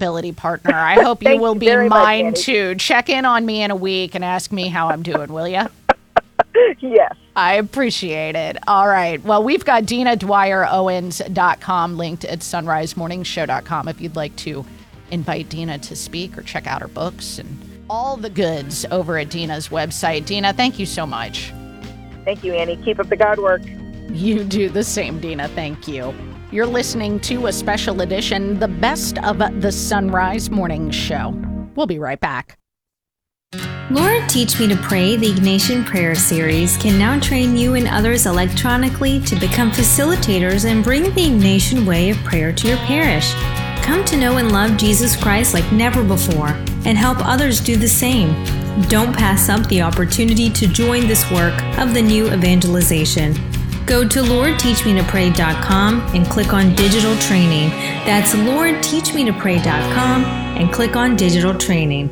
accountability partner. I hope you will be mine too. Check in on me in a week and ask me how I'm doing, will you? Yes. I appreciate it. All right. Well, we've got DinaDwyerOwens.com linked at sunrisemorningshow.com if you'd like to invite Dina to speak or check out her books and all the goods over at Dina's website. Dina, thank you so much. Thank you, Annie. Keep up the God work. You do the same, Dina. Thank you. You're listening to a special edition, The Best of the Sunrise Morning Show. We'll be right back. Lord Teach Me to Pray, the Ignatian Prayer Series, can now train you and others electronically to become facilitators and bring the Ignatian way of prayer to your parish. Come to know and love Jesus Christ like never before and help others do the same. Don't pass up the opportunity to join this work of the new evangelization. Go to LordTeachMeToPray.com and click on Digital Training. That's LordTeachMeToPray.com and click on Digital Training.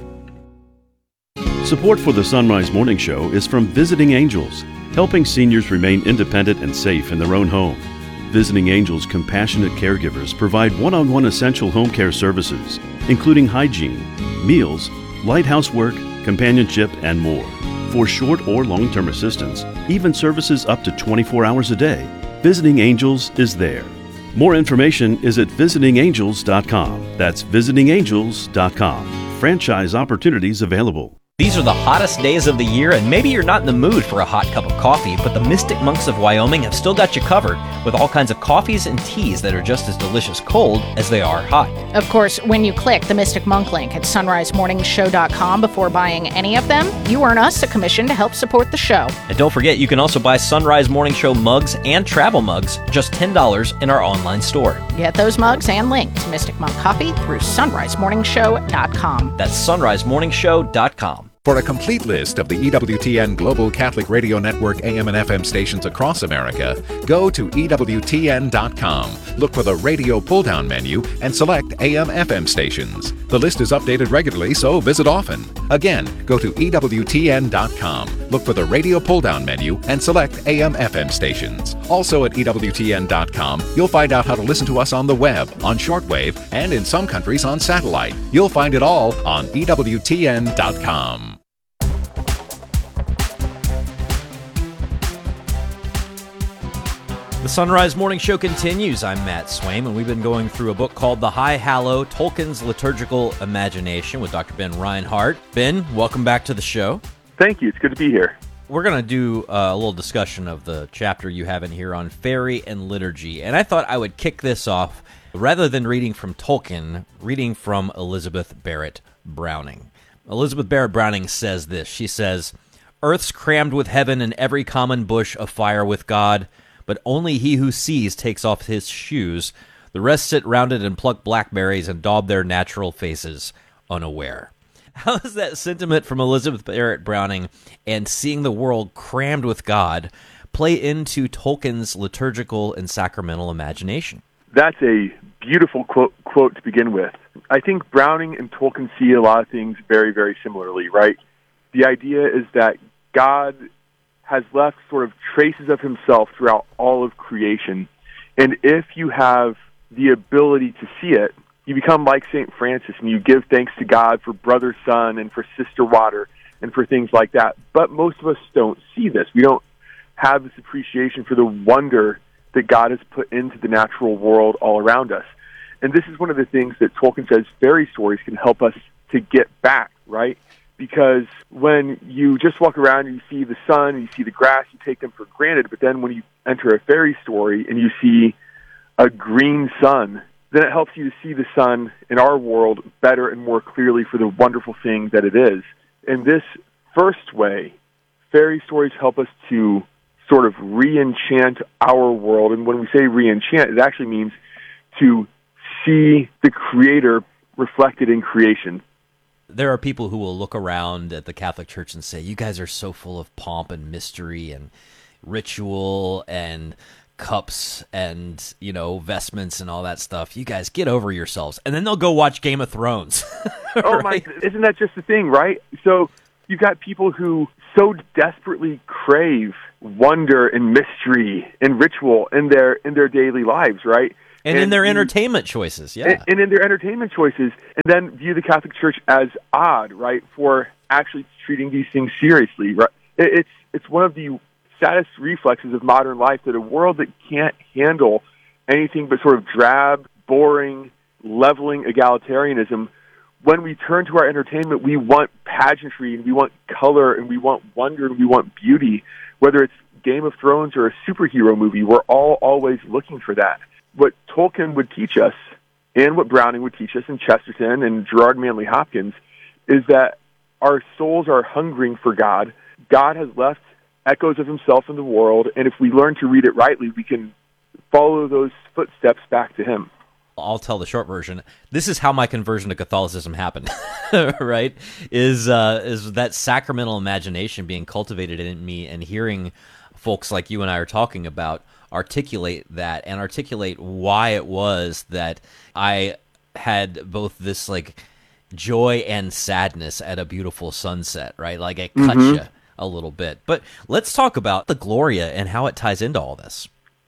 Support for the Sunrise Morning Show is from Visiting Angels, helping seniors remain independent and safe in their own home. Visiting Angels compassionate caregivers provide one-on-one essential home care services, including hygiene, meals, light housework, companionship, and more. For short or long-term assistance, even services up to 24 hours a day, Visiting Angels is there. More information is at visitingangels.com. That's visitingangels.com. Franchise opportunities available. These are the hottest days of the year, and maybe you're not in the mood for a hot cup of coffee, but the Mystic Monks of Wyoming have still got you covered with all kinds of coffees and teas that are just as delicious cold as they are hot. Of course, when you click the Mystic Monk link at sunrisemorningshow.com before buying any of them, you earn us a commission to help support the show. And don't forget, you can also buy Sunrise Morning Show mugs and travel mugs, just $10 in our online store. Get those mugs and link to Mystic Monk Coffee through sunrisemorningshow.com. That's sunrisemorningshow.com. For a complete list of the EWTN Global Catholic Radio Network AM and FM stations across America, go to EWTN.com. Look for the radio pull-down menu and select AM/FM stations. The list is updated regularly, so visit often. Again, go to EWTN.com. Look for the radio pull-down menu and select AM/FM stations. Also at EWTN.com, you'll find out how to listen to us on the web, on shortwave, and in some countries on satellite. You'll find it all on EWTN.com. The Sunrise Morning Show continues. I'm Matt Swaim, and we've been going through a book called The High Hallow, Tolkien's Liturgical Imagination with Dr. Ben Reinhardt. Ben, welcome back to the show. Thank you. It's good to be here. We're going to do a little discussion of the chapter you have in here on fairy and liturgy, and I thought I would kick this off, rather than reading from Tolkien, reading from Elizabeth Barrett Browning. Elizabeth Barrett Browning says this. She says, "Earth's crammed with heaven and every common bush afire with God, but only he who sees takes off his shoes. The rest sit round it and pluck blackberries and daub their natural faces unaware." How does that sentiment from Elizabeth Barrett Browning and seeing the world crammed with God play into Tolkien's liturgical and sacramental imagination? That's a beautiful quote to begin with. I think Browning and Tolkien see a lot of things very, very similarly, right? The idea is that God has left sort of traces of himself throughout all of creation. And if you have the ability to see it, you become like St. Francis and you give thanks to God for brother sun and for sister water and for things like that. But most of us don't see this. We don't have this appreciation for the wonder that God has put into the natural world all around us. And this is one of the things that Tolkien says fairy stories can help us to get back, right? Because when you just walk around and you see the sun, and you see the grass, you take them for granted. But then when you enter a fairy story and you see a green sun, then it helps you to see the sun in our world better and more clearly for the wonderful thing that it is. In this first way, fairy stories help us to sort of re-enchant our world. And when we say re-enchant, it actually means to see the Creator reflected in creation. There are people who will look around at the Catholic Church and say, you guys are so full of pomp and mystery and ritual and cups and, you know, vestments and all that stuff. You guys get over yourselves. And then they'll go watch Game of Thrones. Oh, right? Isn't that just the thing, right? So you've got people who so desperately crave wonder and mystery and ritual in their daily lives, right? And in their entertainment choices, yeah. And in their entertainment choices, and then view the Catholic Church as odd, right, for actually treating these things seriously, right? It's one of the saddest reflexes of modern life that a world that can't handle anything but sort of drab, boring, leveling egalitarianism, when we turn to our entertainment, we want pageantry, and we want color, and we want wonder, and we want beauty. Whether it's Game of Thrones or a superhero movie, we're all always looking for that. What Tolkien would teach us, and what Browning would teach us, and Chesterton and Gerard Manley Hopkins, is that our souls are hungering for God. God has left echoes of himself in the world, and if we learn to read it rightly, we can follow those footsteps back to him. I'll tell the short version. This is how my conversion to Catholicism happened, right? Is that sacramental imagination being cultivated in me, and hearing folks like you and I are talking about articulate that, and articulate why it was that I had both this like joy and sadness at a beautiful sunset, right? Like it cuts you a little bit. But let's talk about the Gloria and how it ties into all this.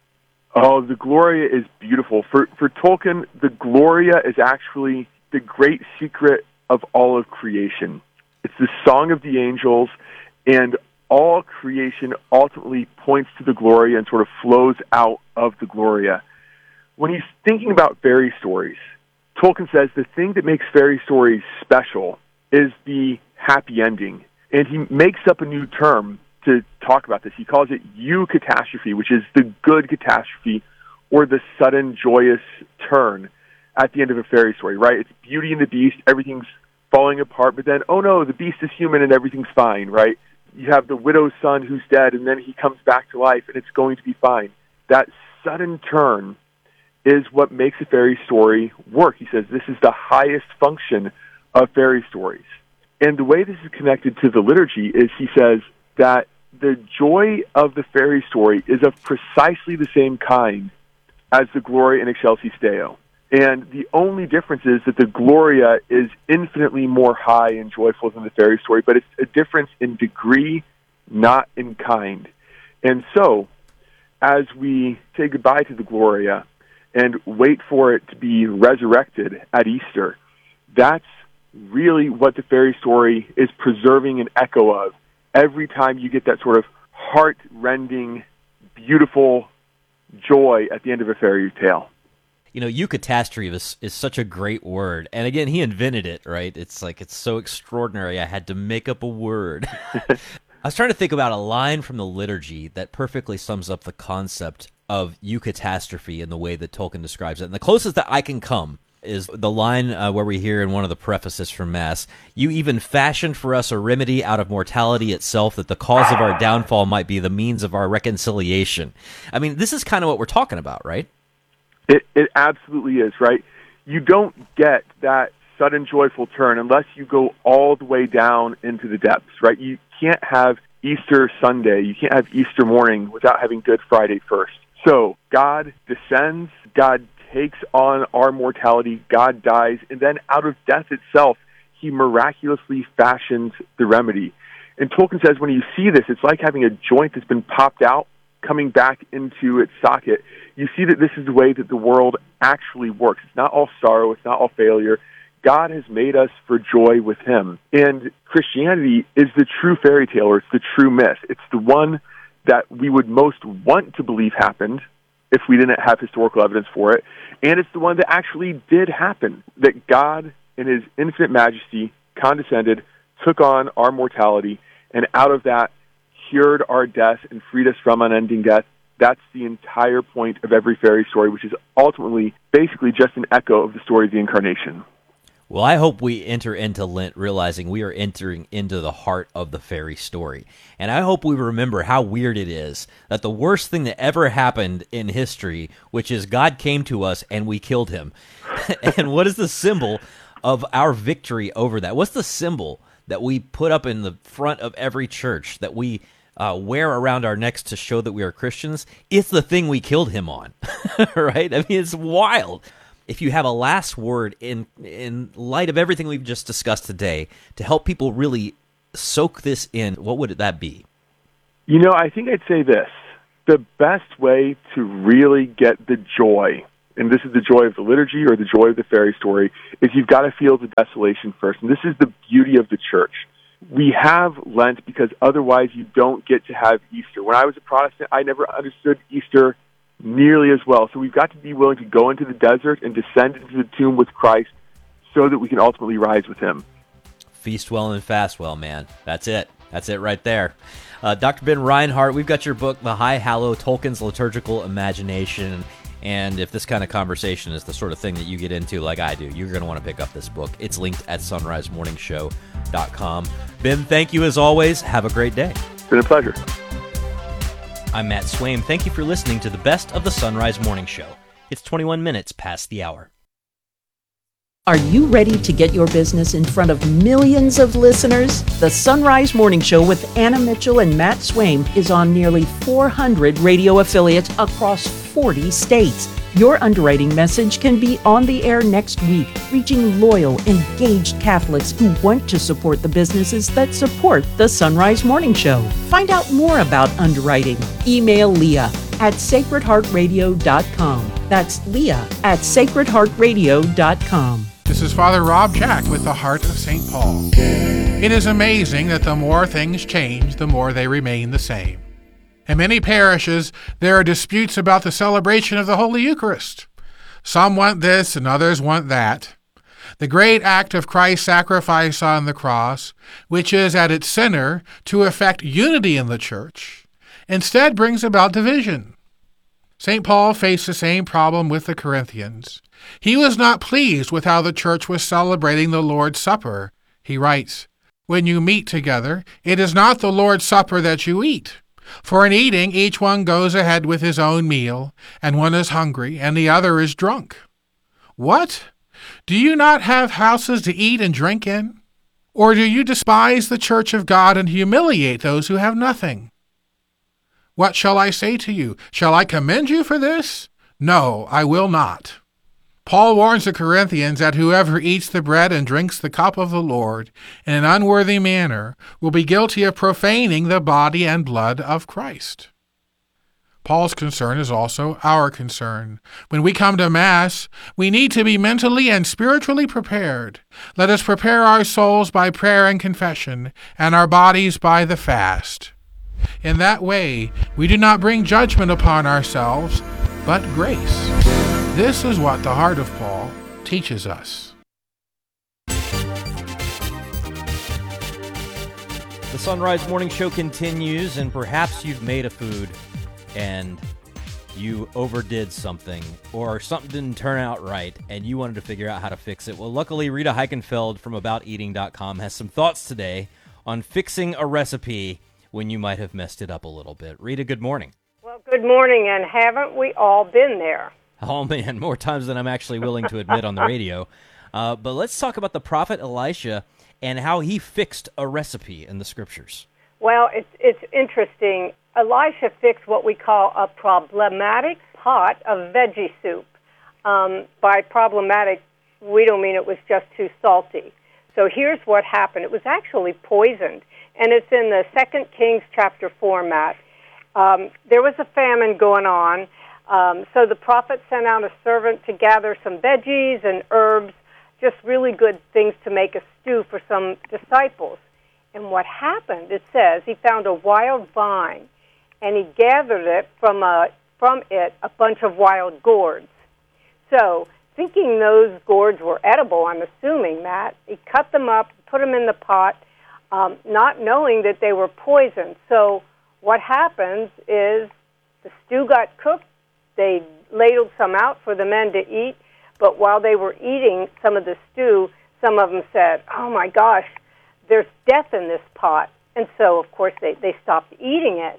Oh, the Gloria is beautiful. For Tolkien, the Gloria is actually the great secret of all of creation. It's the song of the angels, and all creation ultimately points to the Gloria and sort of flows out of the Gloria. When he's thinking about fairy stories, Tolkien says the thing that makes fairy stories special is the happy ending. And he makes up a new term to talk about this. He calls it eucatastrophe, which is the good catastrophe, or the sudden joyous turn at the end of a fairy story, right? It's Beauty and the Beast, everything's falling apart, but then, oh no, the Beast is human and everything's fine, right? You have the widow's son who's dead, and then he comes back to life, and it's going to be fine. That sudden turn is what makes a fairy story work. He says this is the highest function of fairy stories. And the way this is connected to the liturgy is he says that the joy of the fairy story is of precisely the same kind as the Gloria in Excelsis Deo. And the only difference is that the Gloria is infinitely more high and joyful than the fairy story, but it's a difference in degree, not in kind. And so, as we say goodbye to the Gloria and wait for it to be resurrected at Easter, that's really what the fairy story is preserving an echo of. Every time you get that sort of heart-rending, beautiful joy at the end of a fairy tale. You know, eucatastrophe is such a great word. And again, he invented it, right? It's like, it's so extraordinary. I had to make up a word. I was trying to think about a line from the liturgy that perfectly sums up the concept of eucatastrophe in the way that Tolkien describes it. And the closest that I can come is the line where we hear in one of the prefaces from Mass, "You even fashioned for us a remedy out of mortality itself, that the cause of our downfall might be the means of our reconciliation." I mean, this is kind of what we're talking about, right? It absolutely is, right? You don't get that sudden joyful turn unless you go all the way down into the depths, right? You can't have Easter Sunday, you can't have Easter morning without having Good Friday first. So God descends, God takes on our mortality, God dies, and then out of death itself, he miraculously fashions the remedy. And Tolkien says when you see this, it's like having a joint that's been popped out, coming back into its socket. You see that this is the way that the world actually works. It's not all sorrow, it's not all failure. God has made us for joy with him. And Christianity is the true fairy tale, or it's the true myth. It's the one that we would most want to believe happened if we didn't have historical evidence for it. And it's the one that actually did happen, that God, in his infinite majesty, condescended, took on our mortality, and out of that cured our death and freed us from unending death. That's the entire point of every fairy story, which is ultimately basically just an echo of the story of the Incarnation. Well, I hope we enter into Lent realizing we are entering into the heart of the fairy story. And I hope we remember how weird it is that the worst thing that ever happened in history, which is God came to us and we killed him. And what is the symbol of our victory over that? What's the symbol that we put up in the front of every church, that we wear around our necks to show that we are Christians? It's the thing we killed him on, right? I mean, it's wild. If you have a last word in light of everything we've just discussed today to help people really soak this in, what would that be? I think I'd say this. The best way to really get the joy and this is the joy of the liturgy or the joy of the fairy story, is you've got to feel the desolation first. And this is the beauty of the church. We have Lent because otherwise you don't get to have Easter. When I was a Protestant, I never understood Easter nearly as well. So we've got to be willing to go into the desert and descend into the tomb with Christ so that we can ultimately rise with him. Feast well and fast well, man. That's it. That's it right there. Dr. Ben Reinhart, we've got your book, The High Hallow, Tolkien's Liturgical Imagination. And if this kind of conversation is the sort of thing that you get into like I do, you're going to want to pick up this book. It's linked at sunrisemorningshow.com. Ben, thank you as always. Have a great day. It's been a pleasure. I'm Matt Swaim. Thank you for listening to the Best of the Sunrise Morning Show. It's 21 minutes past the hour. Are you ready to get your business in front of millions of listeners? The Sunrise Morning Show with Anna Mitchell and Matt Swaim is on nearly 400 radio affiliates across 40 states. Your underwriting message can be on the air next week, reaching loyal, engaged Catholics who want to support the businesses that support the Sunrise Morning Show. Find out more about underwriting. Email Leah at sacredheartradio.com. That's Leah at sacredheartradio.com. This is Father Rob Jack with the Heart of St. Paul. It is amazing that the more things change, the more they remain the same. In many parishes, there are disputes about the celebration of the Holy Eucharist. Some want this and others want that. The great act of Christ's sacrifice on the cross, which is at its center to effect unity in the Church, instead brings about division. St. Paul faced the same problem with the Corinthians. He was not pleased with how the church was celebrating the Lord's Supper. He writes, "When you meet together, it is not the Lord's Supper that you eat. For in eating, each one goes ahead with his own meal, and one is hungry, and the other is drunk. What? Do you not have houses to eat and drink in? Or do you despise the church of God and humiliate those who have nothing? What shall I say to you? Shall I commend you for this? No, I will not." Paul warns the Corinthians that whoever eats the bread and drinks the cup of the Lord in an unworthy manner will be guilty of profaning the body and blood of Christ. Paul's concern is also our concern. When we come to Mass, we need to be mentally and spiritually prepared. Let us prepare our souls by prayer and confession, and our bodies by the fast. In that way, we do not bring judgment upon ourselves, but grace. This is what the heart of Paul teaches us. The Sunrise Morning Show continues, and perhaps you've made a food and you overdid something, or something didn't turn out right, and you wanted to figure out how to fix it. Well, luckily, Rita Heichenfeld from AboutEating.com has some thoughts today on fixing a recipe when you might have messed it up a little bit. Rita, good morning. Well, good morning, and haven't we all been there? Oh, man, more times than I'm actually willing to admit on the radio. But let's talk about the prophet Elisha and how he fixed a recipe in the Scriptures. Well, it's interesting. Elisha fixed what we call a problematic pot of veggie soup. By problematic, we don't mean it was just too salty. So here's what happened. It was actually poisoned, and it's in the 2 Kings chapter 4, Matt. There was a famine going on, so the prophet sent out a servant to gather some veggies and herbs, just really good things to make a stew for some disciples. And what happened, it says, he found a wild vine, and he gathered it from it a bunch of wild gourds. So, thinking those gourds were edible, I'm assuming, Matt, he cut them up, put them in the pot, not knowing that they were poisoned. So what happens is the stew got cooked, they ladled some out for the men to eat, but while they were eating some of the stew, some of them said, "Oh my gosh, there's death in this pot." And so, of course, they stopped eating it.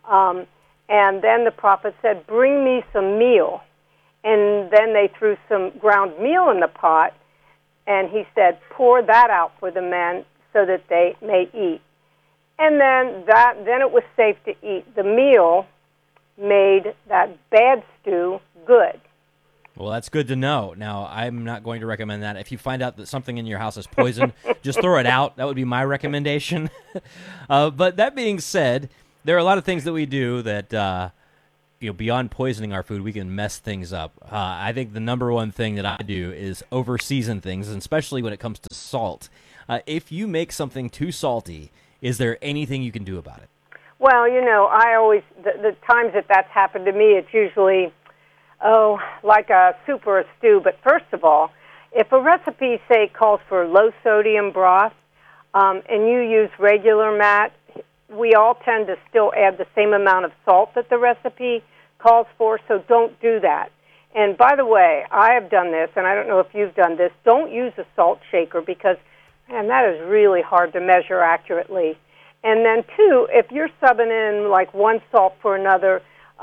And then the prophet said, "Bring me some meal." And then they threw some ground meal in the pot, and he said, "Pour that out for the men so that they may eat." And then it was safe to eat. The meal made that bad stew good. Well, that's good to know. Now, I'm not going to recommend that. If you find out that something in your house is poisoned, just throw it out. That would be my recommendation. But that being said, there are a lot of things that we do that beyond poisoning our food, we can mess things up. I think the number one thing that I do is over-season things, and especially when it comes to salt. If you make something too salty, is there anything you can do about it? Well, I always, the times that that's happened to me, it's usually, like a soup or a stew. But first of all, if a recipe, say, calls for low-sodium broth, and you use regular, Matt, we all tend to still add the same amount of salt that the recipe calls for, so don't do that. And by the way, I have done this, and I don't know if you've done this. Don't use a salt shaker because, man, that is really hard to measure accurately. And then, two, if you're subbing in like one salt for another,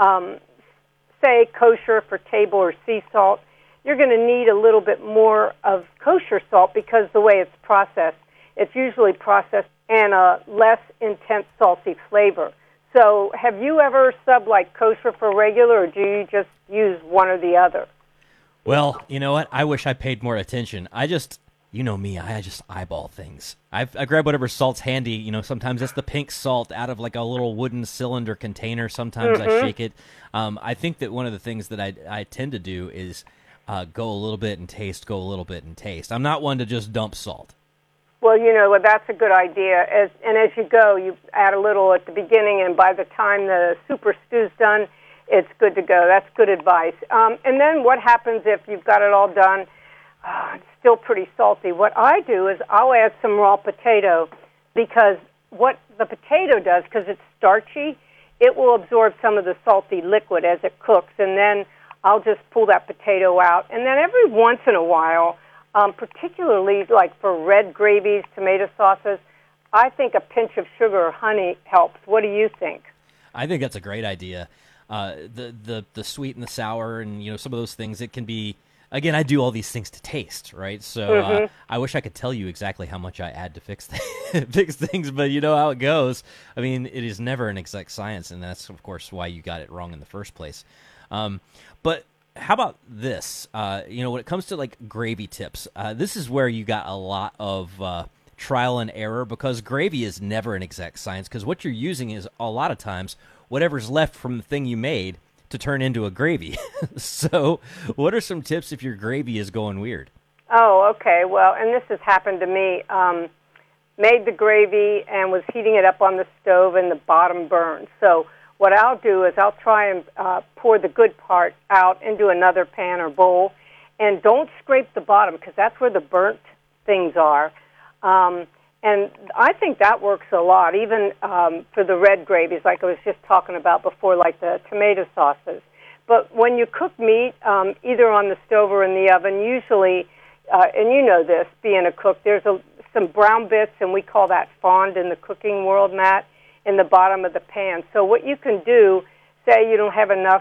say kosher for table or sea salt, you're going to need a little bit more of kosher salt because the way it's processed. It's usually processed and a less intense salty flavor. So have you ever subbed like kosher for regular, or do you just use one or the other? Well, you know what? I wish I paid more attention. You know me, I just eyeball things. I grab whatever salt's handy. Sometimes it's the pink salt out of like a little wooden cylinder container. Sometimes I shake it. I think that one of the things that I tend to do is go a little bit and taste, go a little bit and taste. I'm not one to just dump salt. Well, that's a good idea. As you go, you add a little at the beginning, and by the time the soup or stew's done, it's good to go. That's good advice. And then what happens if you've got it all done? It's still pretty salty. What I do is I'll add some raw potato, because what the potato does, because it's starchy, it will absorb some of the salty liquid as it cooks, and then I'll just pull that potato out. And then every once in a while, particularly like for red gravies, tomato sauces, I think a pinch of sugar or honey helps. What do you think? I think that's a great idea. The sweet and the sour and some of those things, it can be, again, I do all these things to taste, right? So I wish I could tell you exactly how much I add to fix things, but you know how it goes. I mean, it is never an exact science, and that's, of course, why you got it wrong in the first place. But how about this? When it comes to like gravy tips, this is where you got a lot of trial and error, because gravy is never an exact science, because what you're using is a lot of times whatever's left from the thing you made to turn into a gravy. So what are some tips if your gravy is going weird? Oh, okay. Well, and this has happened to me. Made the gravy and was heating it up on the stove, and the bottom burned. So what I'll do is I'll try and pour the good part out into another pan or bowl, and don't scrape the bottom, because that's where the burnt things are. And I think that works a lot, even for the red gravies, like I was just talking about before, like the tomato sauces. But when you cook meat, either on the stove or in the oven, usually, and you know this, being a cook, there's some brown bits, and we call that fond in the cooking world, Matt, in the bottom of the pan. So what you can do, say you don't have enough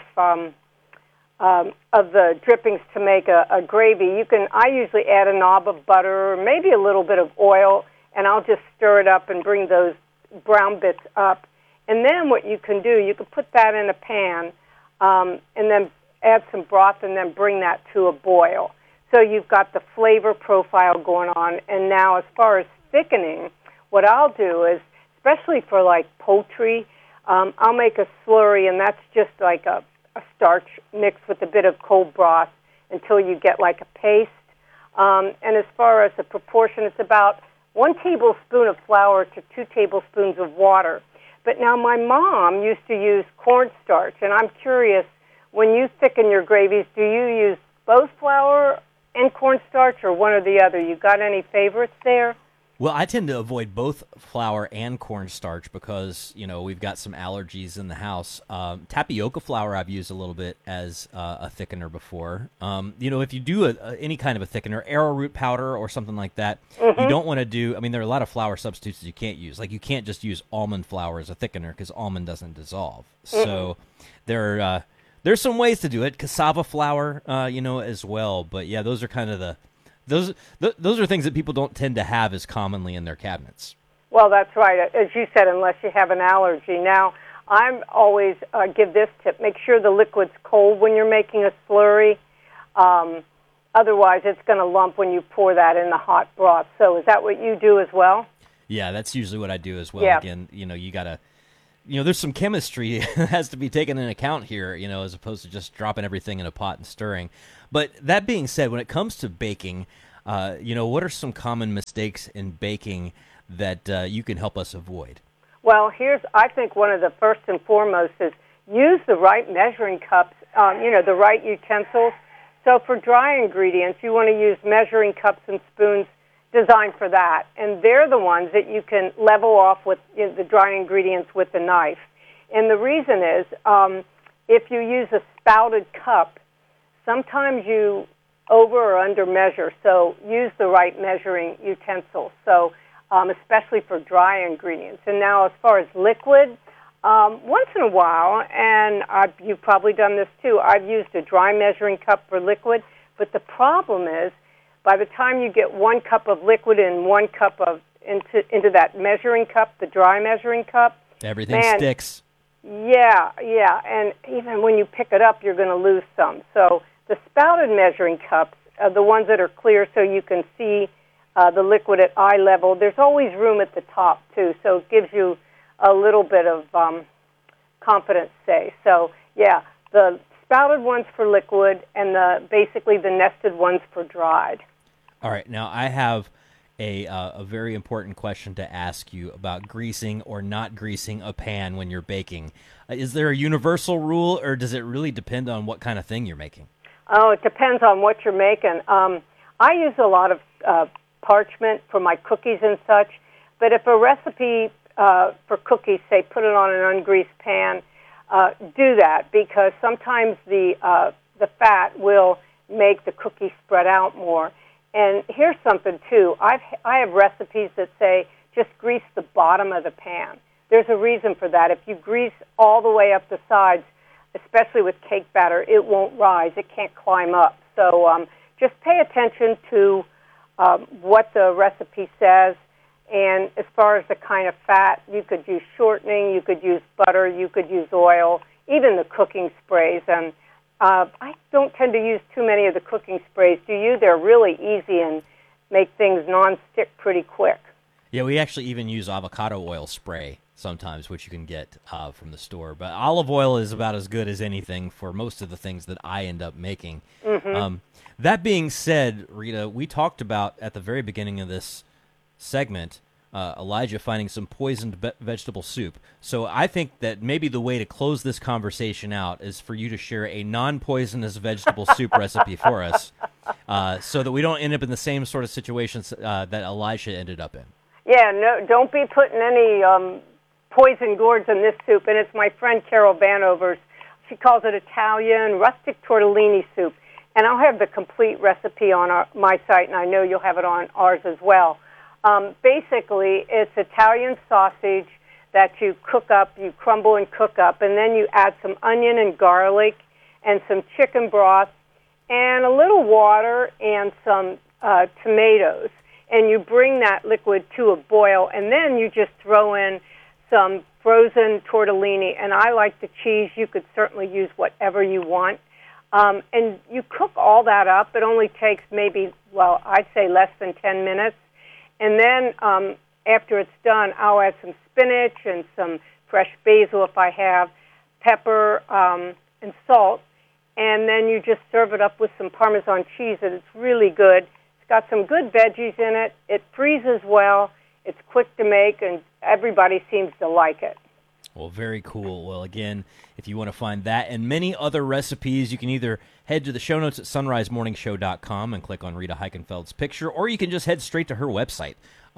of the drippings to make a gravy, I usually add a knob of butter or maybe a little bit of oil, and I'll just stir it up and bring those brown bits up. And then what you can do, you can put that in a pan and then add some broth and then bring that to a boil. So you've got the flavor profile going on. And now as far as thickening, what I'll do is, especially for like poultry, I'll make a slurry, and that's just like a starch mixed with a bit of cold broth until you get like a paste. And as far as the proportion, it's about 1 tablespoon of flour to 2 tablespoons of water. But now my mom used to use cornstarch, and I'm curious, when you thicken your gravies, do you use both flour and cornstarch or one or the other? You got any favorites there? Well, I tend to avoid both flour and cornstarch because, we've got some allergies in the house. Tapioca flour I've used a little bit as a thickener before. If you do any kind of a thickener, arrowroot powder or something like that, you don't want to do, there are a lot of flour substitutes that you can't use. Like, you can't just use almond flour as a thickener because almond doesn't dissolve. So there's some ways to do it. Cassava flour, as well. But, yeah, those are kind of those are things that people don't tend to have as commonly in their cabinets. Well, that's right. As you said, unless you have an allergy. Now, I'm always give this tip. Make sure the liquid's cold when you're making a slurry. Otherwise, it's going to lump when you pour that in the hot broth. So is that what you do as well? Yeah, that's usually what I do as well. Yeah. Again, you got to there's some chemistry that has to be taken into account here, as opposed to just dropping everything in a pot and stirring. But that being said, when it comes to baking, what are some common mistakes in baking that you can help us avoid? Well, I think one of the first and foremost is use the right measuring cups, the right utensils. So for dry ingredients, you want to use measuring cups and spoons designed for that. And they're the ones that you can level off with the dry ingredients with the knife. And the reason is, if you use a spouted cup, sometimes you over or under measure. So use the right measuring utensils. So especially for dry ingredients. And now as far as liquid, once in a while, and you've probably done this too, I've used a dry measuring cup for liquid, but the problem is by the time you get 1 cup of liquid and 1 cup into that measuring cup, the dry measuring cup, everything sticks. Yeah, and even when you pick it up, you're going to lose some. So the spouted measuring cups are the ones that are clear so you can see the liquid at eye level. There's always room at the top, too, so it gives you a little bit of confidence, say. So, yeah, the spouted ones for liquid and basically the nested ones for dried. All right, now I have a very important question to ask you about greasing or not greasing a pan when you're baking. Is there a universal rule, or does it really depend on what kind of thing you're making? Oh, it depends on what you're making. I use a lot of parchment for my cookies and such, but if a recipe for cookies, say, put it on an ungreased pan, do that, because sometimes the fat will make the cookie spread out more. And here's something, too. I have recipes that say just grease the bottom of the pan. There's a reason for that. If you grease all the way up the sides, especially with cake batter, it won't rise. It can't climb up. So just pay attention to what the recipe says. And as far as the kind of fat, you could use shortening, you could use butter, you could use oil, even the cooking sprays. And I don't tend to use too many of the cooking sprays. Do you? They're really easy and make things non-stick pretty quick. Yeah, we actually even use avocado oil spray sometimes, which you can get from the store. But olive oil is about as good as anything for most of the things that I end up making. Mm-hmm. That being said, Rita, we talked about at the very beginning of this segment Elijah finding some poisoned vegetable soup. So I think that maybe the way to close this conversation out is for you to share a non-poisonous vegetable soup recipe for us, so that we don't end up in the same sort of situations that Elijah ended up in. Yeah, no, don't be putting any poison gourds in this soup. And it's my friend Carol Vanover's. She calls it Italian rustic tortellini soup. And I'll have the complete recipe on my site, and I know you'll have it on ours as well. Basically, it's Italian sausage that you cook up, you crumble and cook up, and then you add some onion and garlic and some chicken broth and a little water and some tomatoes. And you bring that liquid to a boil, and then you just throw in some frozen tortellini. And I like the cheese. You could certainly use whatever you want. And you cook all that up. It only takes maybe, I'd say less than 10 minutes. And then after it's done, I'll add some spinach and some fresh basil if I have, pepper and salt. And then you just serve it up with some Parmesan cheese, and it's really good. It's got some good veggies in it. It freezes well. It's quick to make, and everybody seems to like it. Well, very cool. Well, again, if you want to find that and many other recipes, you can either head to the show notes at sunrisemorningshow.com and click on Rita Heichenfeld's picture, or you can just head straight to her website,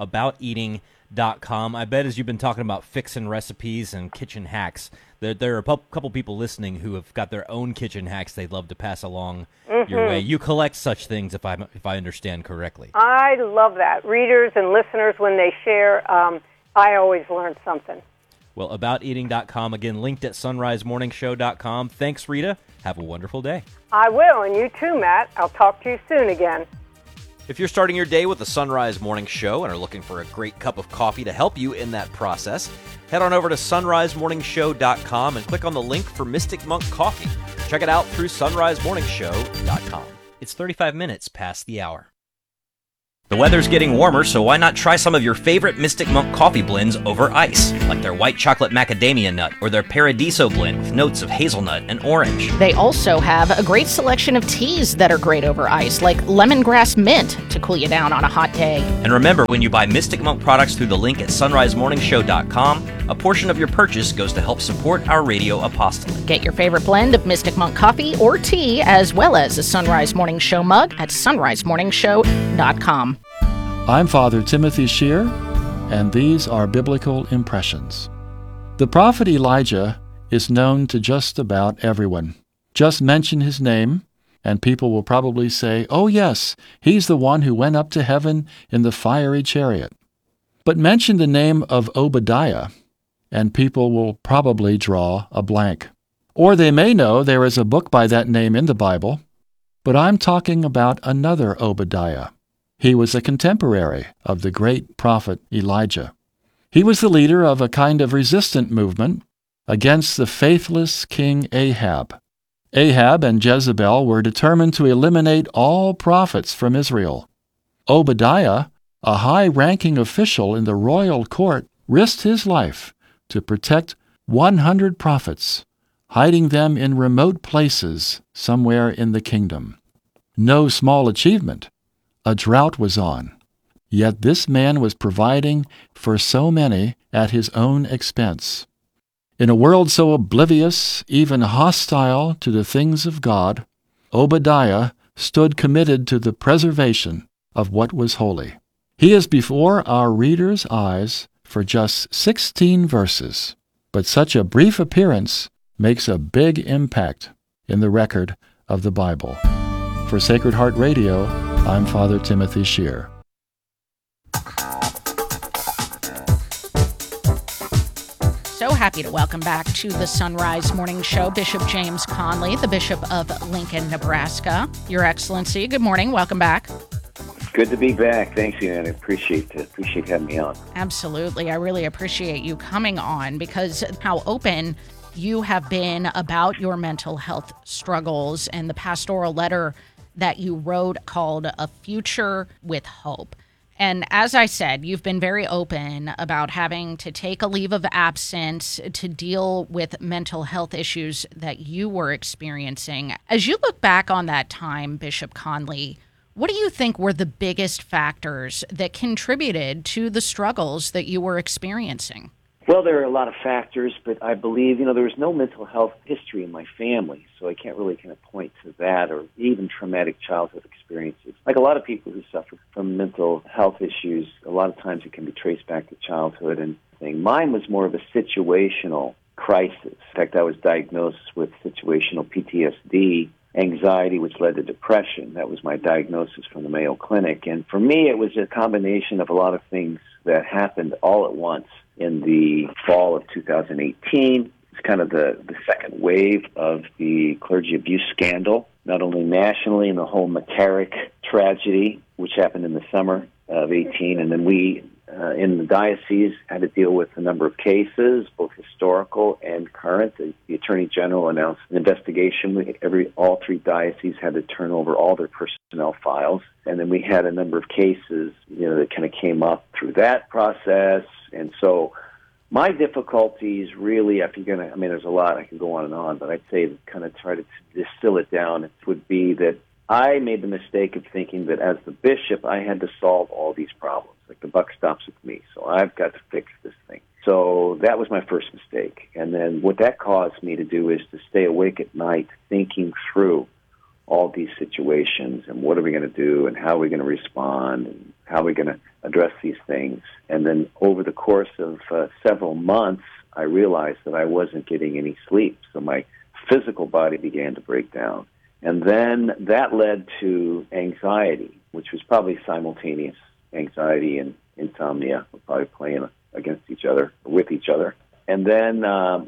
abouteating.com. I bet as you've been talking about fixing recipes and kitchen hacks, there are a couple people listening who have got their own kitchen hacks they'd love to pass along your way. You collect such things, if I understand correctly. I love that. Readers and listeners, when they share, I always learn something. Well, abouteating.com, again, linked at sunrisemorningshow.com. Thanks, Rita. Have a wonderful day. I will, and you too, Matt. I'll talk to you soon again. If you're starting your day with the Sunrise Morning Show and are looking for a great cup of coffee to help you in that process, head on over to sunrisemorningshow.com and click on the link for Mystic Monk Coffee. Check it out through sunrisemorningshow.com. It's 35 minutes past the hour. The weather's getting warmer, so why not try some of your favorite Mystic Monk coffee blends over ice, like their white chocolate macadamia nut or their Paradiso blend with notes of hazelnut and orange. They also have a great selection of teas that are great over ice, like lemongrass mint to cool you down on a hot day. And remember, when you buy Mystic Monk products through the link at sunrisemorningshow.com, a portion of your purchase goes to help support our radio apostolate. Get your favorite blend of Mystic Monk coffee or tea, as well as a Sunrise Morning Show mug at sunrisemorningshow.com. I'm Father Timothy Shear, and these are Biblical Impressions. The prophet Elijah is known to just about everyone. Just mention his name, and people will probably say, "Oh yes, he's the one who went up to heaven in the fiery chariot." But mention the name of Obadiah, and people will probably draw a blank. Or they may know there is a book by that name in the Bible, but I'm talking about another Obadiah. He was a contemporary of the great prophet Elijah. He was the leader of a kind of resistant movement against the faithless King Ahab. Ahab and Jezebel were determined to eliminate all prophets from Israel. Obadiah, a high-ranking official in the royal court, risked his life to protect 100 prophets, hiding them in remote places somewhere in the kingdom. No small achievement. A drought was on, yet this man was providing for so many at his own expense. In a world so oblivious, even hostile to the things of God, Obadiah stood committed to the preservation of what was holy. He is before our readers' eyes for just 16 verses, but such a brief appearance makes a big impact in the record of the Bible. For Sacred Heart Radio, I'm Father Timothy Shear. So happy to welcome back to the Sunrise Morning Show Bishop James Conley, the Bishop of Lincoln, Nebraska. Your Excellency, good morning. Welcome back. Good to be back. Thanks, Ian. I appreciate having me on. Absolutely. I really appreciate you coming on because how open you have been about your mental health struggles and the pastoral letter that you wrote called A Future with Hope. And as I said, you've been very open about having to take a leave of absence to deal with mental health issues that you were experiencing. As you look back on that time, Bishop Conley, what do you think were the biggest factors that contributed to the struggles that you were experiencing? Well, there are a lot of factors, but I believe, there was no mental health history in my family, so I can't really kind of point to that or even traumatic childhood experiences. Like a lot of people who suffer from mental health issues, a lot of times it can be traced back to childhood and things. Mine was more of a situational crisis. In fact, I was diagnosed with situational PTSD, anxiety, which led to depression. That was my diagnosis from the Mayo Clinic. And for me, it was a combination of a lot of things that happened all at once. In the fall of 2018, it's kind of the second wave of the clergy abuse scandal, not only nationally in the whole McCarrick tragedy, which happened in the summer of 18, and then we in the diocese had to deal with a number of cases, both historical and current. The Attorney General announced an investigation. All three dioceses had to turn over all their personnel files, and then we had a number of cases, that kind of came up through that process. And so my difficulties really, if you're going to, there's a lot, I can go on and on, but I'd say to kind of try to distill it down, it would be that I made the mistake of thinking that as the bishop, I had to solve all these problems. Like the buck stops with me, so I've got to fix this thing. So that was my first mistake. And then what that caused me to do is to stay awake at night thinking through all these situations and what are we going to do and how are we going to respond and how are we going to address these things. And then over the course of several months, I realized that I wasn't getting any sleep. So my physical body began to break down. And then that led to anxiety, which was probably simultaneous. Anxiety and insomnia were probably playing against each other, with each other. And then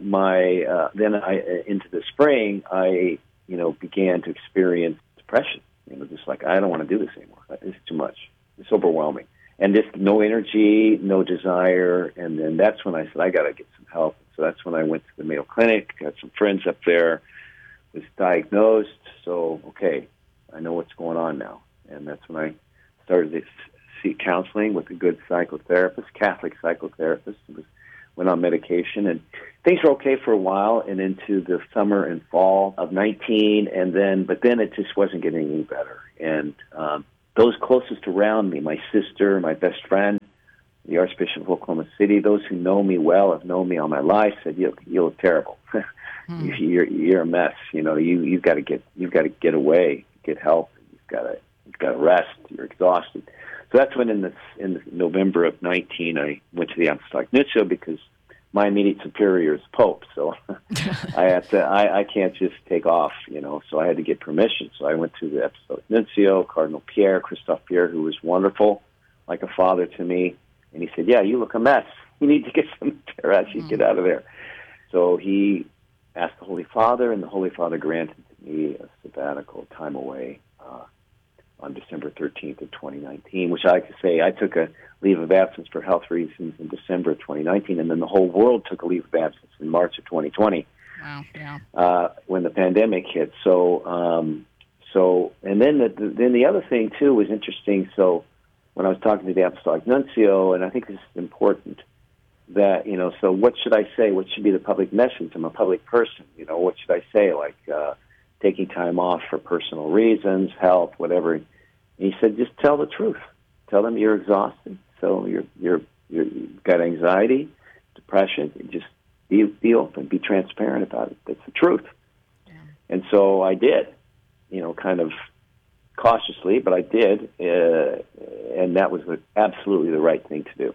into the spring, I began to experience depression. Just like, I don't want to do this anymore. It's too much. It's overwhelming. And just no energy, no desire. And then that's when I said, I got to get some help. So that's when I went to the Mayo Clinic, got some friends up there, was diagnosed. So, okay, I know what's going on now. And that's when I started to seek counseling with a good psychotherapist, Catholic psychotherapist. Went on medication, and things were okay for a while, and into the summer and fall of 19, but then it just wasn't getting any better. And those closest around me, my sister, my best friend, the Archbishop of Oklahoma City, those who know me well, have known me all my life, said, "You look terrible. You're a mess. You've got to get away, get help. You've got to rest. You're exhausted." So that's when in November of 19, I went to the Apostolic Nuncio, because my immediate superior is Pope. So I can't just take off, so I had to get permission. So I went to the Apostolic Nuncio, Cardinal Christophe Pierre, who was wonderful, like a father to me. And he said, "Yeah, you look a mess. You need to get some therapy, get out of there." So he asked the Holy Father, and the Holy Father granted me a sabbatical time away on December 13th of 2019, which I like to say I took a leave of absence for health reasons in December of 2019, and then the whole world took a leave of absence in March of 2020. Wow, yeah. When the pandemic hit. And then the other thing too was interesting. So when I was talking to the Apostolic Nuncio, and I think this is important, that so what should I say? What should be the public message? I'm a public person. What should I say? Like taking time off for personal reasons, health, whatever. And he said, just tell the truth. Tell them you're exhausted. So you've got anxiety, depression. Just be open, be transparent about it. That's the truth. Yeah. And so I did, kind of cautiously, but I did, and that was absolutely the right thing to do,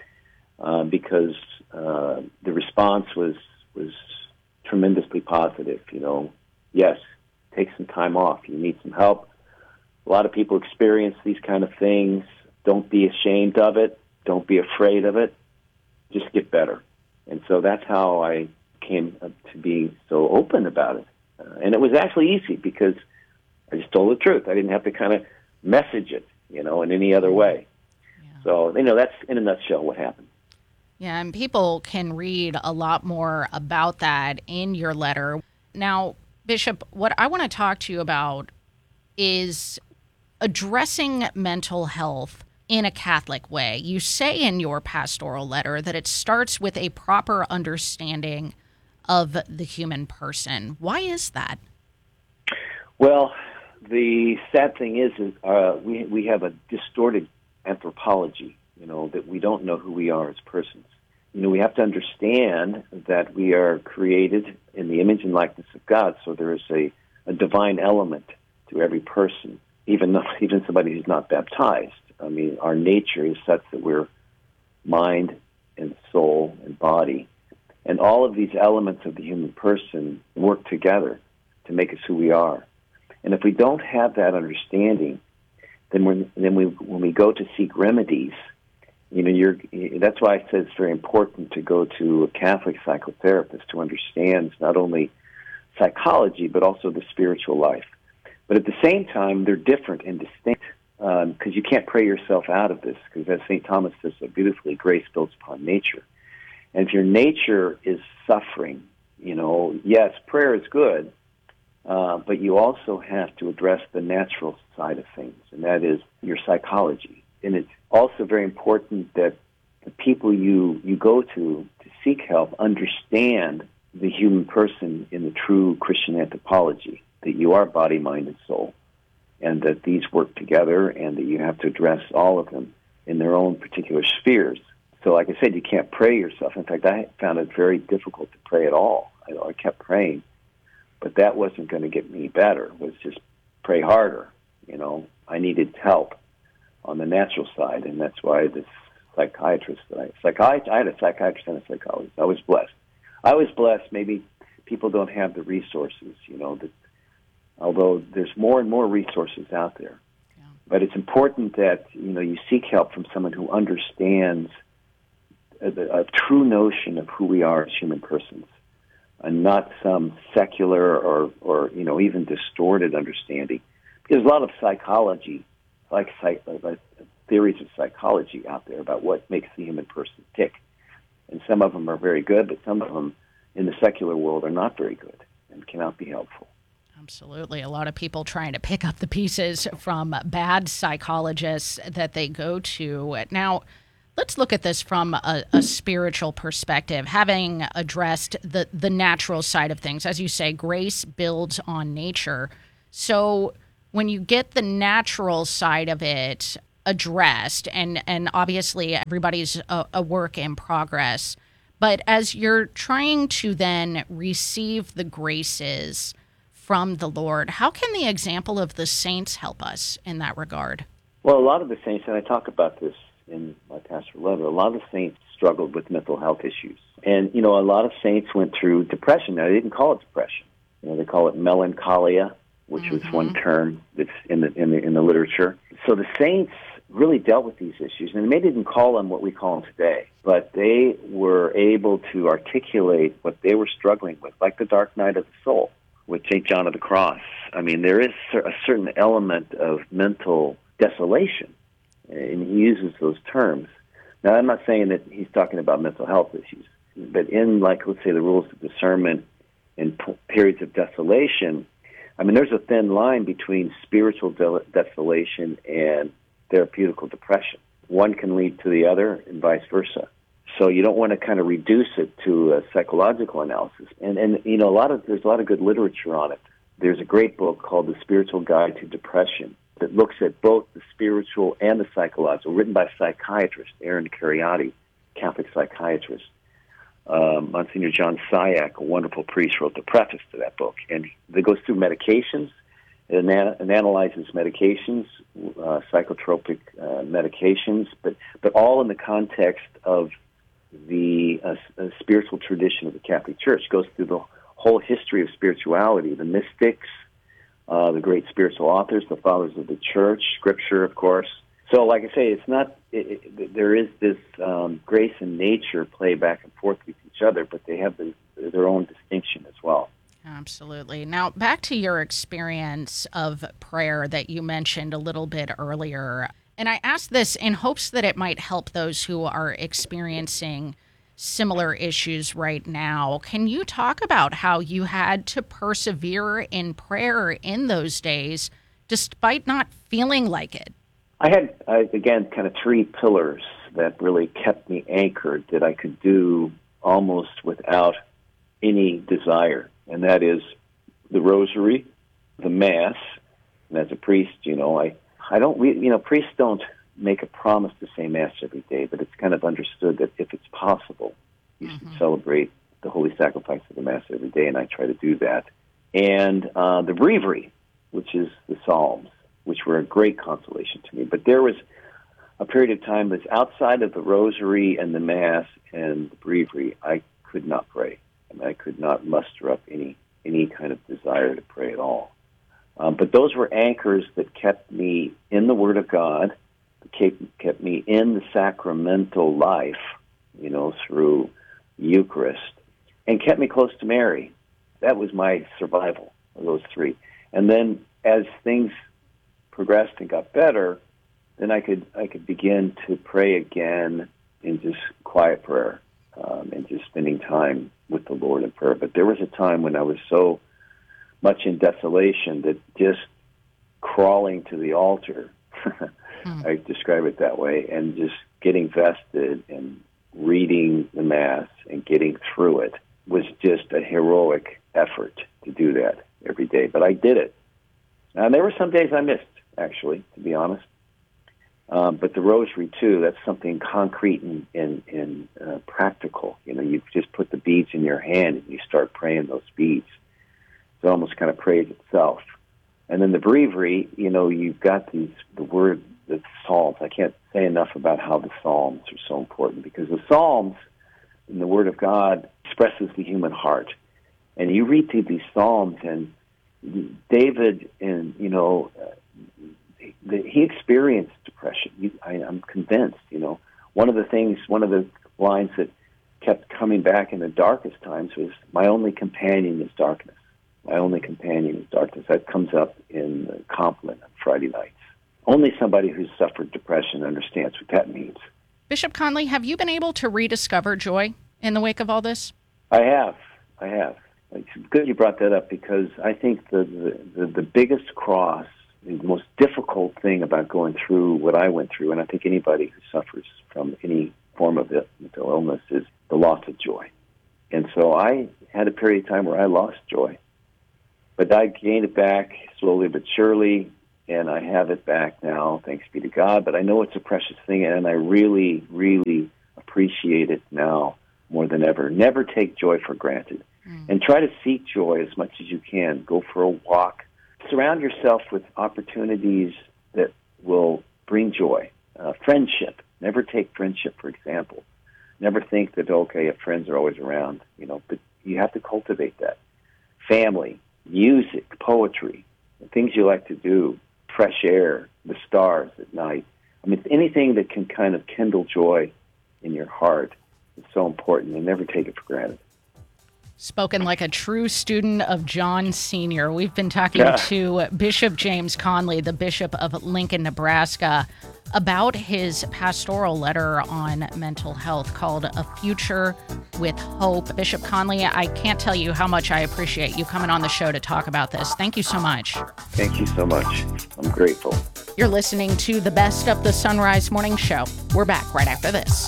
because the response was tremendously positive. Yes, take some time off. You need some help. A lot of people experience these kind of things. Don't be ashamed of it. Don't be afraid of it. Just get better. And so that's how I came to be so open about it. And it was actually easy, because I just told the truth. I didn't have to kind of message it, in any other way. Yeah. So, that's in a nutshell what happened. Yeah, and people can read a lot more about that in your letter. Now, Bishop, what I want to talk to you about is addressing mental health in a Catholic way. You say in your pastoral letter that it starts with a proper understanding of the human person. Why is that? Well, the sad thing is we have a distorted anthropology, that we don't know who we are as persons. We have to understand that we are created in the image and likeness of God, so there is a divine element to every person, even somebody who's not baptized. I mean, our nature is such that we're mind and soul and body, and all of these elements of the human person work together to make us who we are. And if we don't have that understanding, then when we go to seek remedies, that's why I said it's very important to go to a Catholic psychotherapist who understands not only psychology but also the spiritual life. But at the same time, they're different and distinct, because you can't pray yourself out of this, because as St. Thomas says so beautifully, grace builds upon nature. And if your nature is suffering, yes, prayer is good, but you also have to address the natural side of things, and that is your psychology. And it's also very important that the people you go to seek help understand the human person in the true Christian anthropology, that you are body, mind, and soul, and that these work together, and that you have to address all of them in their own particular spheres. So like I said, you can't pray yourself. In fact, I found it very difficult to pray at all. I kept praying, but that wasn't going to get me better. It was just pray harder. I needed help on the natural side, and that's why this psychiatrist I had a psychiatrist and a psychologist. I was blessed. Maybe people don't have the resources, that although there's more and more resources out there. Yeah. But it's important that, you seek help from someone who understands a true notion of who we are as human persons, and not some secular or even distorted understanding. Because there's a lot of psychology, like theories of psychology out there about what makes the human person tick. And some of them are very good, but some of them in the secular world are not very good and cannot be helpful. Absolutely. A lot of people trying to pick up the pieces from bad psychologists that they go to. Now, let's look at this from a spiritual perspective, having addressed the natural side of things. As you say, grace builds on nature. So when you get the natural side of it addressed, and obviously everybody's a work in progress, but as you're trying to then receive the graces from the Lord, how can the example of the saints help us in that regard? Well, a lot of the saints, and I talk about this in my pastoral letter, a lot of the saints struggled with mental health issues. And, a lot of saints went through depression. Now, they didn't call it depression. They call it melancholia, which was one term that's in the literature. So the saints really dealt with these issues, and they didn't call them what we call them today, but they were able to articulate what they were struggling with, like the dark night of the soul with St. John of the Cross. I mean, there is a certain element of mental desolation, and he uses those terms. Now, I'm not saying that he's talking about mental health issues, but in, let's say, the rules of discernment in periods of desolation, I mean, there's a thin line between spiritual desolation and therapeutical depression. One can lead to the other and vice versa. So you don't want to kind of reduce it to a psychological analysis. And there's a lot of good literature on it. There's a great book called The Spiritual Guide to Depression that looks at both the spiritual and the psychological, written by psychiatrist Aaron Kheriaty, Catholic psychiatrist. Monsignor John Syak, a wonderful priest, wrote the preface to that book. And it goes through medications and analyzes medications, psychotropic medications, but all in the context of the spiritual tradition of the Catholic Church. Goes through the whole history of spirituality, the mystics, the great spiritual authors, the fathers of the Church, Scripture, of course. So, like I say, it's not. There is this grace and nature play back and forth with each other, but they have their own distinction as well. Absolutely. Now, back to your experience of prayer that you mentioned a little bit earlier. And I asked this in hopes that it might help those who are experiencing similar issues right now. Can you talk about how you had to persevere in prayer in those days, despite not feeling like it? I had, again, kind of three pillars that really kept me anchored that I could do almost without any desire. And that is the rosary, the Mass, and as a priest, priests don't make a promise to say Mass every day, but it's kind of understood that if it's possible, you should celebrate the Holy Sacrifice of the Mass every day, and I try to do that. And the Breviary, which is the Psalms, which were a great consolation to me. But there was a period of time that's outside of the rosary and the Mass and the Breviary, I could not pray. And I could not muster up any kind of desire to pray at all. But those were anchors that kept me in the Word of God, kept me in the sacramental life, through Eucharist, and kept me close to Mary. That was my survival of those three. And then as things progressed and got better, then I could begin to pray again in just quiet prayer and just spending time with the Lord in prayer. But there was a time when I was so much in desolation that just crawling to the altar, I describe it that way, and just getting vested and reading the Mass and getting through it was just a heroic effort to do that every day. But I did it. And there were some days I missed, actually, to be honest. But the rosary, too, that's something concrete and practical. You just put the beads in your hand and you start praying those beads. It almost kind of prays itself. And then the Breviary, you've got the Psalms. I can't say enough about how the Psalms are so important, because the Psalms in the Word of God expresses the human heart. And you read through these Psalms, and David, and he experienced depression. I'm convinced. One of the lines that kept coming back in the darkest times was, "My only companion is darkness. My only companion is darkness." That comes up in the compliment on Friday nights. Only somebody who's suffered depression understands what that means. Bishop Conley, have you been able to rediscover joy in the wake of all this? I have. It's good you brought that up, because I think the biggest cross, the most difficult thing about going through what I went through, and I think anybody who suffers from any form of mental illness, is the loss of joy. And so I had a period of time where I lost joy. But I gained it back slowly but surely, and I have it back now, thanks be to God. But I know it's a precious thing, and I really, really appreciate it now more than ever. Never take joy for granted. And try to seek joy as much as you can. Go for a walk. Surround yourself with opportunities that will bring joy. Friendship. Never take friendship, for example. Never think that, okay, if friends are always around, but you have to cultivate that. Family, music, poetry, the things you like to do, fresh air, the stars at night. I mean, anything that can kind of kindle joy in your heart is so important, and never take it for granted. Spoken like a true student of John Sr. We've been talking to Bishop James Conley, the Bishop of Lincoln, Nebraska, about his pastoral letter on mental health called A Future with Hope. Bishop Conley, I can't tell you how much I appreciate you coming on the show to talk about this. Thank you so much. Thank you so much. I'm grateful. You're listening to the best of the Sunrise Morning Show. We're back right after this.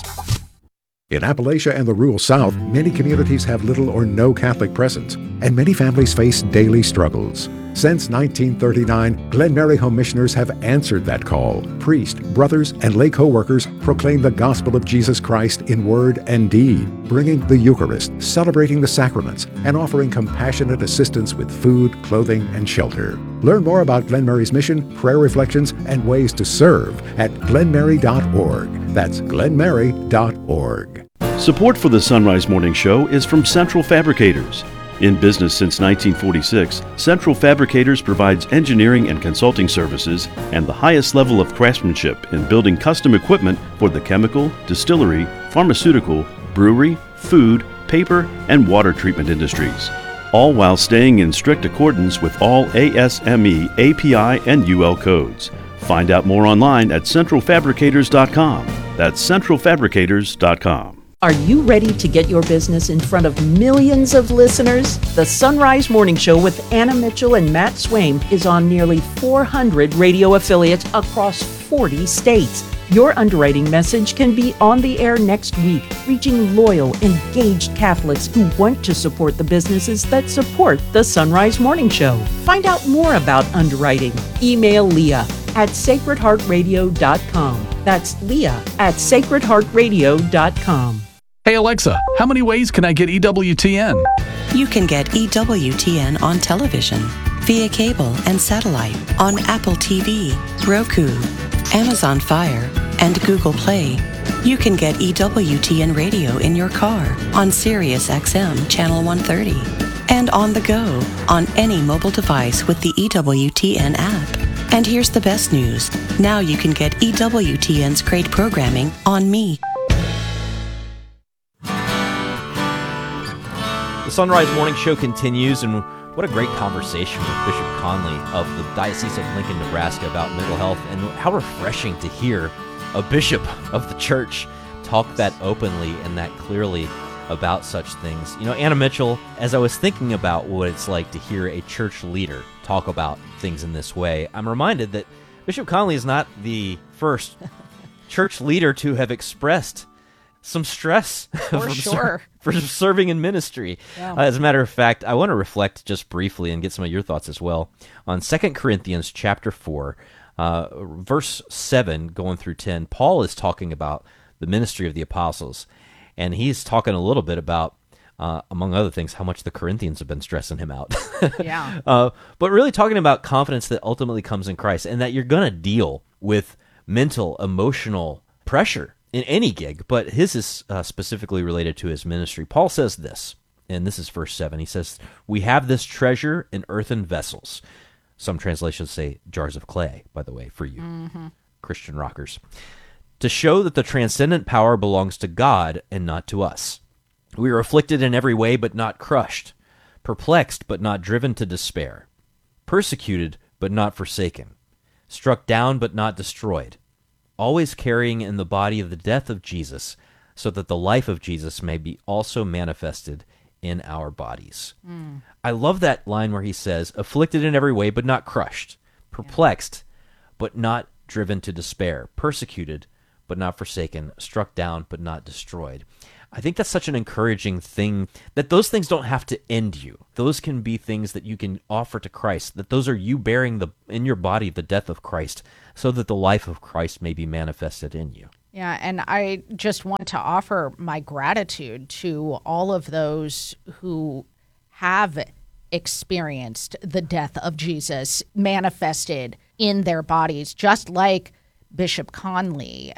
In Appalachia and the rural South, many communities have little or no Catholic presence, and many families face daily struggles. Since 1939, Glen Mary Home Missioners have answered that call. Priests, brothers, and lay co-workers proclaim the gospel of Jesus Christ in word and deed, bringing the Eucharist, celebrating the sacraments, and offering compassionate assistance with food, clothing, and shelter. Learn more about Glen Mary's mission, prayer reflections, and ways to serve at glenmary.org. That's glenmary.org. Support for the Sunrise Morning Show is from Central Fabricators. In business since 1946, Central Fabricators provides engineering and consulting services and the highest level of craftsmanship in building custom equipment for the chemical, distillery, pharmaceutical, brewery, food, paper, and water treatment industries, all while staying in strict accordance with all ASME, API, and UL codes. Find out more online at centralfabricators.com. That's centralfabricators.com. Are you ready to get your business in front of millions of listeners? The Sunrise Morning Show with Anna Mitchell and Matt Swaim is on nearly 400 radio affiliates across 40 states. Your underwriting message can be on the air next week, reaching loyal, engaged Catholics who want to support the businesses that support the Sunrise Morning Show. Find out more about underwriting. Email Leah at sacredheartradio.com. That's Leah at sacredheartradio.com. Hey Alexa, how many ways can I get EWTN? You can get EWTN on television, via cable and satellite, on Apple TV, Roku, Amazon Fire, and Google Play. You can get EWTN radio in your car on Sirius XM Channel 130, and on the go on any mobile device with the EWTN app. And here's the best news. Now you can get EWTN's great programming on Me. The Sunrise Morning Show continues, and what a great conversation with Bishop Conley of the Diocese of Lincoln, Nebraska about mental health, and how refreshing to hear a bishop of the church talk that openly and that clearly about such things. Anna Mitchell, as I was thinking about what it's like to hear a church leader talk about things in this way, I'm reminded that Bishop Conley is not the first church leader to have expressed some stress for serving in ministry. Yeah. As a matter of fact, I want to reflect just briefly and get some of your thoughts as well on 2 Corinthians chapter 4, verse 7 going through 10. Paul is talking about the ministry of the apostles, and he's talking a little bit about, among other things, how much the Corinthians have been stressing him out. Yeah. But really talking about confidence that ultimately comes in Christ, and that you're going to deal with mental, emotional pressure in any gig, but his is specifically related to his ministry. Paul says this, and this is verse 7. He says, "We have this treasure in earthen vessels." Some translations say jars of clay, by the way, for you Christian rockers. "To show that the transcendent power belongs to God and not to us. We are afflicted in every way, but not crushed, perplexed, but not driven to despair, persecuted, but not forsaken, struck down, but not destroyed, always carrying in the body of the death of Jesus, so that the life of Jesus may be also manifested in our bodies. I love that line where he says, afflicted in every way, but not crushed, perplexed, but not driven to despair, persecuted, but not forsaken, struck down, but not destroyed. I think that's such an encouraging thing, that those things don't have to end you. Those can be things that you can offer to Christ, that those are you bearing in your body the death of Christ, so that the life of Christ may be manifested in you. Yeah, and I just want to offer my gratitude to all of those who have experienced the death of Jesus manifested in their bodies, just like Bishop Conley.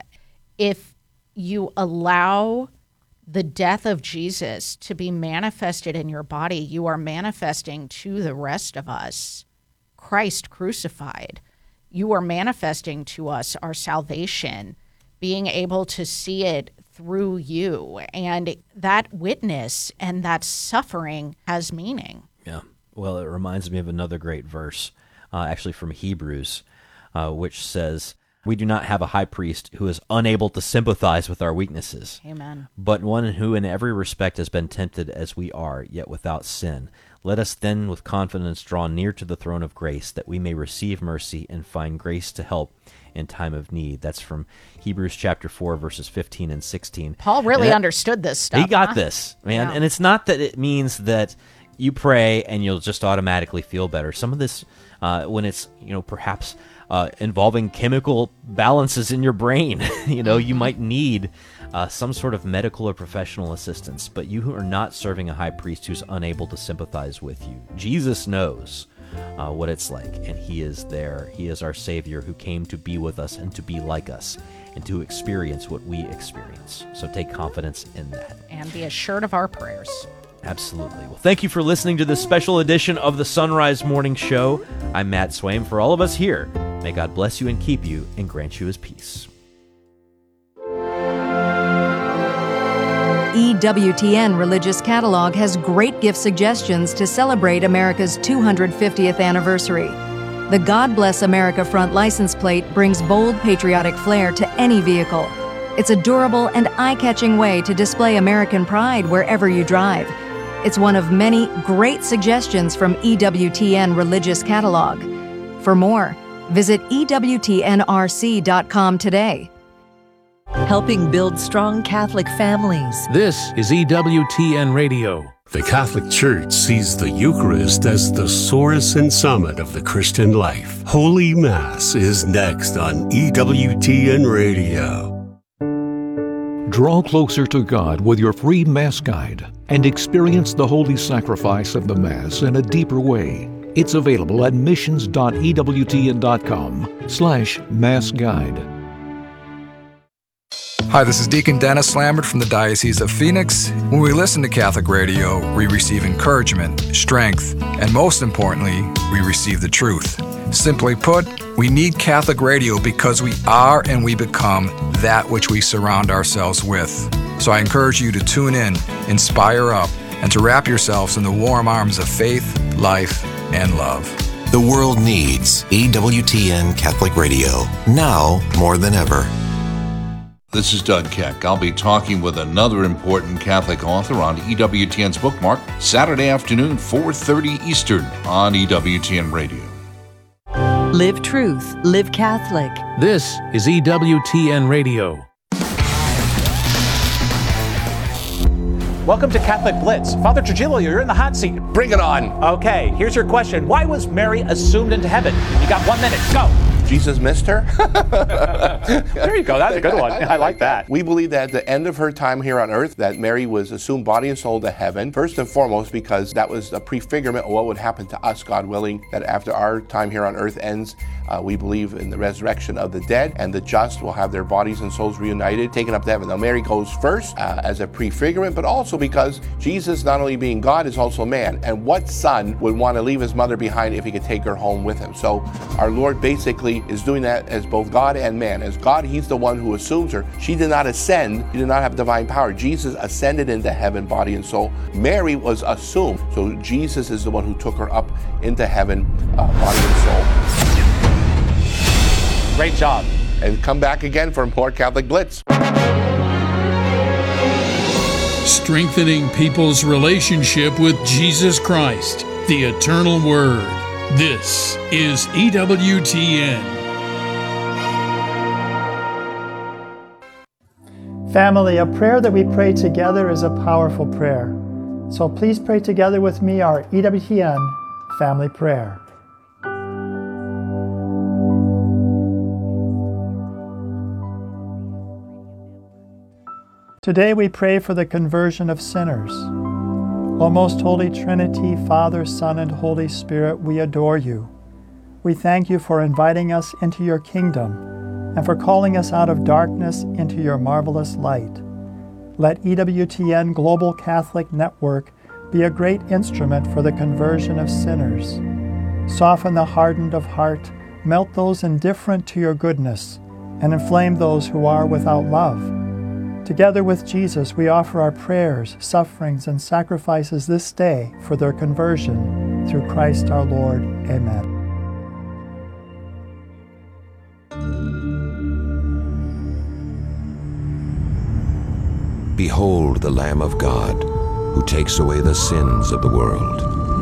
If you allow the death of Jesus to be manifested in your body, you are manifesting to the rest of us Christ crucified. You are manifesting to us our salvation, being able to see it through you. And that witness and that suffering has meaning. Yeah. Well, it reminds me of another great verse, actually from Hebrews, which says, we do not have a high priest who is unable to sympathize with our weaknesses. Amen. But one who in every respect has been tempted as we are, yet without sin. Let us then with confidence draw near to the throne of grace, that we may receive mercy and find grace to help in time of need. That's from Hebrews chapter 4, verses 15 and 16. Paul really understood this stuff. He got this, man. Yeah. And it's not that it means that you pray and you'll just automatically feel better. Some of this, when it's, perhaps involving chemical balances in your brain, you might need some sort of medical or professional assistance, but you are not serving a high priest who's unable to sympathize with you. Jesus knows what it's like, and he is there. He is our Savior who came to be with us and to be like us and to experience what we experience. So take confidence in that. And be assured of our prayers. Absolutely. Well, thank you for listening to this special edition of the Sunrise Morning Show. I'm Matt Swaim. For all of us here, may God bless you and keep you and grant you his peace. EWTN Religious Catalog has great gift suggestions to celebrate America's 250th anniversary. The God Bless America front license plate brings bold patriotic flair to any vehicle. It's a durable and eye-catching way to display American pride wherever you drive. It's one of many great suggestions from EWTN Religious Catalog. For more, visit EWTNRC.com today. Helping build strong Catholic families. This is EWTN Radio. The Catholic Church sees the Eucharist as the source and summit of the Christian life. Holy Mass is next on EWTN Radio. Draw closer to God with your free Mass Guide and experience the holy sacrifice of the Mass in a deeper way. It's available at missions.ewtn.com/Mass Guide. Hi, this is Deacon Dennis Lambert from the Diocese of Phoenix. When we listen to Catholic radio, we receive encouragement, strength, and most importantly, we receive the truth. Simply put, we need Catholic radio because we are and we become that which we surround ourselves with. So I encourage you to tune in, inspire up, and to wrap yourselves in the warm arms of faith, life, and love. The world needs EWTN Catholic Radio, now more than ever. This is Doug Keck. I'll be talking with another important Catholic author on EWTN's Bookmark, Saturday afternoon, 4:30 Eastern on EWTN Radio. Live truth, live Catholic. This is EWTN Radio. Welcome to Catholic Blitz. Father Trujillo, you're in the hot seat. Bring it on. Okay, here's your question. Why was Mary assumed into heaven? You got 1 minute. Go. Jesus missed her? There you go. That's a good one. I like that. We believe that at the end of her time here on earth, that Mary was assumed body and soul to heaven, first and foremost because that was a prefigurement of what would happen to us, God willing, that after our time here on earth ends, we believe in the resurrection of the dead, and the just will have their bodies and souls reunited, taken up to heaven. Now, Mary goes first as a prefigurement, but also because Jesus, not only being God, is also man. And what son would want to leave his mother behind if he could take her home with him? So our Lord basically is doing that as both God and man. As God, he's the one who assumes her. She did not ascend. She did not have divine power. Jesus ascended into heaven, body and soul. Mary was assumed. So Jesus is the one who took her up into heaven, body and soul. Great job. And come back again for more Catholic Blitz. strengthening people's relationship with Jesus Christ, the eternal Word. This is EWTN. Family, a prayer that we pray together is a powerful prayer. So please pray together with me our EWTN family prayer. Today we pray for the conversion of sinners. O most holy Trinity, Father, Son, and Holy Spirit, we adore you. We thank you for inviting us into your kingdom and for calling us out of darkness into your marvelous light. Let EWTN Global Catholic Network be a great instrument for the conversion of sinners. Soften the hardened of heart, melt those indifferent to your goodness, and inflame those who are without love. Together with Jesus, we offer our prayers, sufferings, and sacrifices this day for their conversion. Through Christ our Lord. Amen. Behold the Lamb of God, who takes away the sins of the world.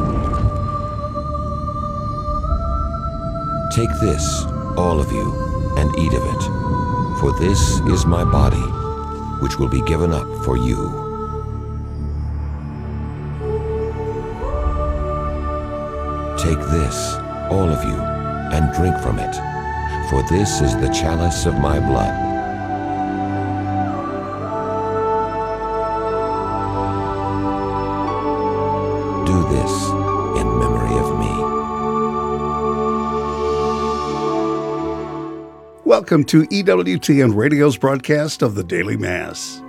Take this, all of you, and eat of it, for this is my body, which will be given up for you. Take this, all of you, and drink from it, for this is the chalice of my blood. Do this in memory of me. Welcome to EWTN Radio's broadcast of the Daily Mass.